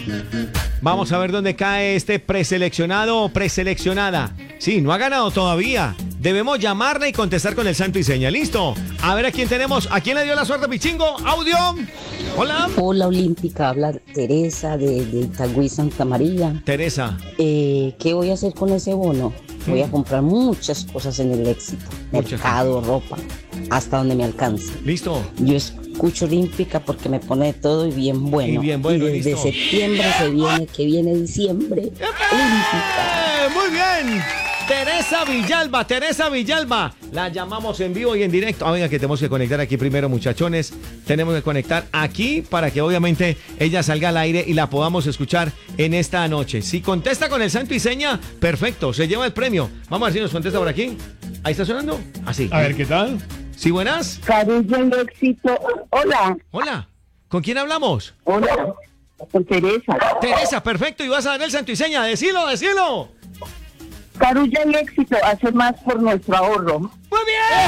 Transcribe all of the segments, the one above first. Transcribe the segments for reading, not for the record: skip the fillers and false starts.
Vamos a ver dónde cae este preseleccionado o preseleccionada. Sí, no ha ganado todavía. Debemos llamarle y contestar con el santo y seña. ¿Listo? A ver a quién tenemos. ¿A quién le dio la suerte, Pichingo? Audio. Hola. Hola, Olímpica. Habla Teresa de Itagüí, Santa María. Teresa. ¿Qué voy a hacer con ese bono? Voy a comprar muchas cosas en el Éxito. Mercado, ropa, hasta donde me alcance. Listo. Yo escucho Olímpica porque me pone de todo y bien bueno. Y bien bueno, y desde listo. septiembre que viene diciembre. Olímpica. Muy bien. Teresa Villalba. La llamamos en vivo y en directo. Venga, que tenemos que conectar aquí primero, muchachones. Tenemos que conectar aquí para que obviamente ella salga al aire y la podamos escuchar en esta noche. Si contesta con el santo y seña, perfecto, se lleva el premio. Vamos a ver si nos contesta por aquí. ¿Ahí está sonando? Así. A ver, ¿qué tal? ¿Sí, buenas? Carulla y Éxito. Hola. Hola. ¿Con quién hablamos? Hola. Con Teresa. Teresa, perfecto. Y vas a dar el santo y seña. Decilo. Carulla y Éxito hace más por nuestro ahorro. ¡Muy bien!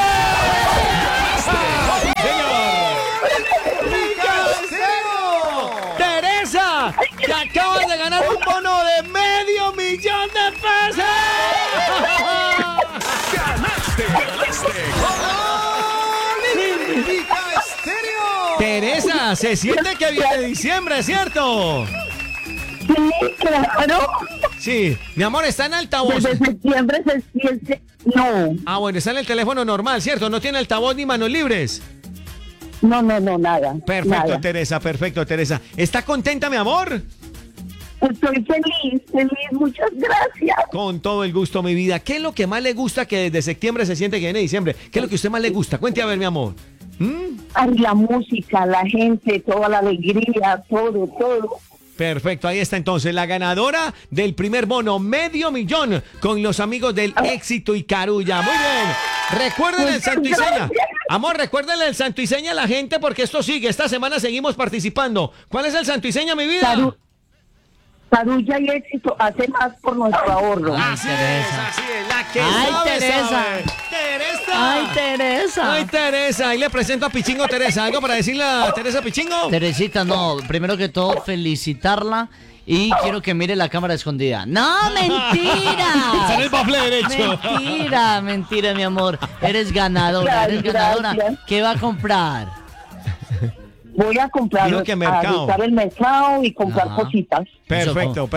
¡Teresa! ¡Te acabas de ganar un bono de $500,000 de pesos! ¡Ganaste Olímpica Estéreo! Teresa, se siente que viene diciembre, ¿cierto? Sí, claro. Sí, mi amor, está en altavoz. Desde septiembre se siente. No. Ah, bueno, está en el teléfono normal, ¿cierto? No tiene altavoz ni manos libres. No, nada. Perfecto, nada. Teresa, perfecto, Teresa. ¿Está contenta, mi amor? Estoy feliz, muchas gracias. Con todo el gusto, mi vida. ¿Qué es lo que más le gusta que desde septiembre se siente que viene diciembre? ¿Qué es lo que a usted más le gusta? Cuente a ver, mi amor. Ay, la música, la gente, toda la alegría, todo. Perfecto, ahí está entonces la ganadora del primer bono, $500,000 con los amigos del Éxito y Carulla. Muy bien. Recuerden el santo y seña. Amor, recuérdenle el santo y seña a la gente porque esto sigue. Esta semana seguimos participando. ¿Cuál es el santo y seña, mi vida? Carulla y Éxito hace más por nuestro ahorro. Así es, la que Ay, sabe, Teresa. sabe. Teresa. Ay, Teresa. Ay, Teresa. Ahí le presento a Pichingo Teresa. ¿Algo para decirle a Teresa Pichingo? Teresita, no, primero que todo, felicitarla y quiero que mire la cámara escondida. ¡No, mentira! Está en el bafle derecho. Mentira, mi amor. Eres ganadora. Gracias. ¿Qué va a comprar? Voy a comprar, Digo que mercado. a visitar el mercado y comprar Ajá. cositas. Perfecto.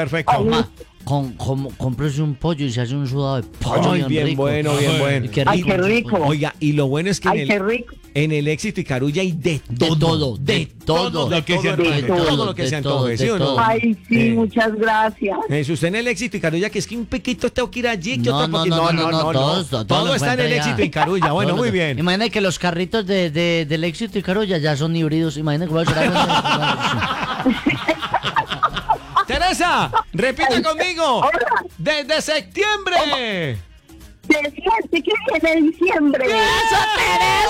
Cómprese un pollo y se hace un sudado de pollo. Ay, bien rico. bueno, bien bueno. Ay, qué rico. Oiga, y lo bueno es que Ay, qué rico. en el Éxito y Carulla hay de De todo. todo. Lo que se antoje, todo lo que se antoje, ¿sí o no? Ay, sí, muchas gracias. Si usted en el Éxito y Carulla, que es que un pequito tengo que ir allí, que No, otro no, poquito. todo Todo lo está en el encuentra Éxito ya. y Carulla. Bueno, muy bien. Imagina que los carritos del Éxito y Carulla ya son híbridos. Imagina que va a ser algo Teresa, repita conmigo. Hola. Desde septiembre. Se siente que viene diciembre. ¡Eso, Teresa!